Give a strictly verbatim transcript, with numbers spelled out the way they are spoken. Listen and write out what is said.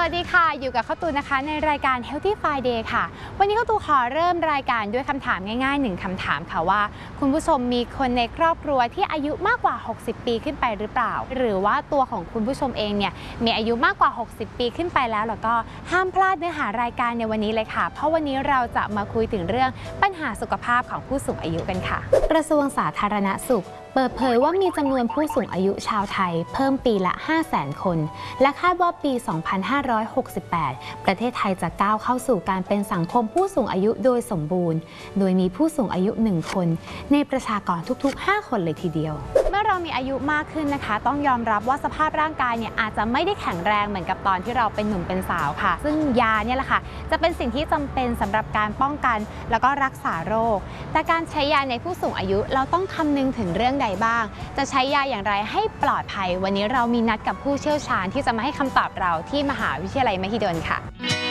วัสดีค่ะอยู่กับข้าวตูนนะคะในรายการ Healthy Friday ค่ะวันนี้ข้าวตูนขอเริ่มรายการด้วยคำถามง่ายๆหนึ่งคำถามค่ะว่าคุณผู้ชมมีคนในครอบครัวที่อายุมากกว่าหกสิบปีขึ้นไปหรือเปล่าหรือว่าตัวของคุณผู้ชมเองเนี่ยมีอายุมากกว่าหกสิบปีขึ้นไปแล้วแล้วก็ห้ามพลาดเนื้อหารายการในวันนี้เลยค่ะเพราะวันนี้เราจะมาคุยถึงเรื่องปัญหาสุขภาพของผู้สูงอายุกันค่ะกระทรวงสาธารณสุขเปิดเผยว่ามีจำนวนผู้สูงอายุชาวไทยเพิ่มปีละ ห้าแสน คนและคาดว่าปี สองพันห้าร้อยหกสิบแปด ประเทศไทยจะก้าวเข้าสู่การเป็นสังคมผู้สูงอายุโดยสมบูรณ์โดยมีผู้สูงอายุหนึ่งคนในประชากรทุกๆห้าคนเลยทีเดียวเมื่อเรามีอายุมากขึ้นนะคะต้องยอมรับว่าสภาพร่างกายเนี่ยอาจจะไม่ได้แข็งแรงเหมือนกับตอนที่เราเป็นหนุ่มเป็นสาวค่ะซึ่งยาเนี่ยแหละค่ะจะเป็นสิ่งที่จำเป็นสำหรับการป้องกันแล้วก็รักษาโรคแต่การใช้ยาในผู้สูงอายุเราต้องคำนึงถึงเรื่องใดบ้างจะใช้ยาอย่างไรให้ปลอดภัยวันนี้เรามีนัดกับผู้เชี่ยวชาญที่จะมาให้คำตอบเราที่มหาวิทยาลัยมหิดลค่ะ